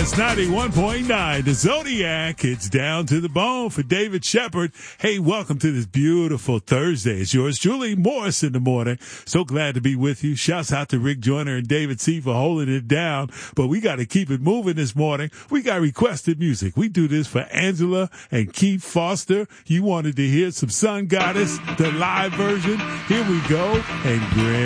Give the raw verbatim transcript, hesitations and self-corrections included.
Kiss ninety-one point nine, the Zodiac. It's down to the bone for David Shepard. Hey, welcome to this beautiful Thursday. It's yours truly, Morris in the morning. So glad to be with you. Shouts out to Rick Joyner and David C. for holding it down. But we got to keep it moving this morning. We got requested music. We do this for Angela and Keith Foster. You wanted to hear some Sun Goddess, the live version. Here we go. And Graham.